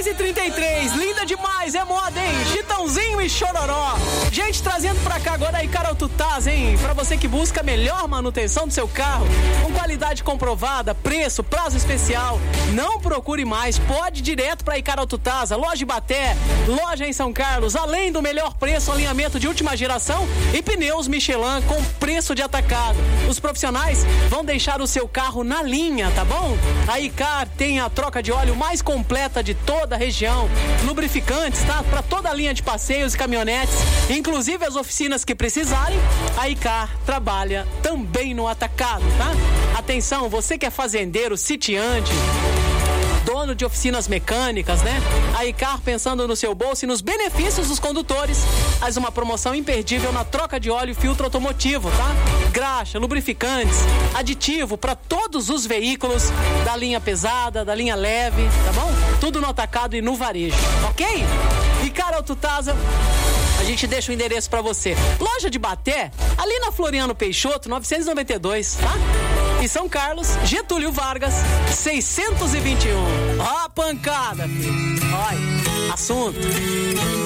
10h33, linda demais, é moda, hein? Chitãozinho e Chororó. Gente, trazendo pra cá agora aí Carol Tutaz, hein? Pra você que busca a melhor manutenção do seu carro, com qualidade comprovada, preço, prazo especial, não procure mais, pode ir direto pra Carol Tutaz, loja Ibaté, loja em São Carlos, além do melhor preço, alinhamento de última geração e pneus Michelin com preço de atacado. Os profissionais vão deixar o seu carro na linha, tá bom? A Icar tem a troca de óleo mais completa de toda a região, lubrificantes, tá? Para toda a linha de passeios e caminhonetes, inclusive as oficinas que precisarem, a Icar trabalha também no atacado, tá? Atenção, você que é fazendeiro, sitiante, dono de oficinas mecânicas, né? A Icar, pensando no seu bolso e nos benefícios dos condutores, faz uma promoção imperdível na troca de óleo e filtro automotivo, tá? Graxa, lubrificantes, aditivo para todos os veículos da linha pesada, da linha leve, tá bom? Tudo no atacado e no varejo, ok? Icar Autotasa, a gente deixa o endereço pra você. Loja de Baté, ali na Floriano Peixoto, 992, tá? Em São Carlos, Getúlio Vargas, 621. Ó a pancada, filho. Olha, assunto.